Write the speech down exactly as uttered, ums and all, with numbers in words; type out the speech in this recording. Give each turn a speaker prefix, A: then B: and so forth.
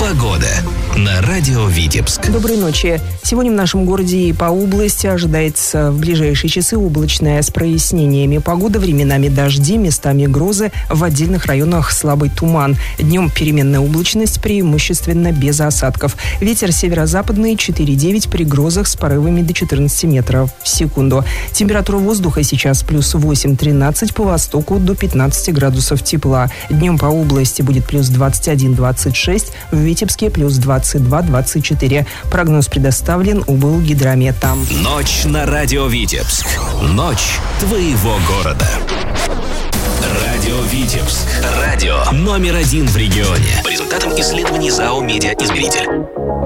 A: Погода на радио Витебск.
B: Доброй ночи. Сегодня в нашем городе и по области ожидается в ближайшие часы облачная с прояснениями погода, временами дожди, местами грозы, в отдельных районах слабый туман. Днем переменная облачность, преимущественно без осадков. Ветер северо-западный четыре-девять, при грозах с порывами до четырнадцати метров в секунду. Температура воздуха сейчас плюс восемь-тринадцать, по востоку до пятнадцати градусов тепла. Днем по области будет плюс двадцать один - двадцать шесть, в Витебске плюс двадцать два - двадцать четыре. Прогноз предоставлен Облгидрометом.
A: Ночь на радио Витебск. Ночь твоего города. Радио Витебск. Радио номер один в регионе. По результатам исследований ЗАО «Медиа Измеритель».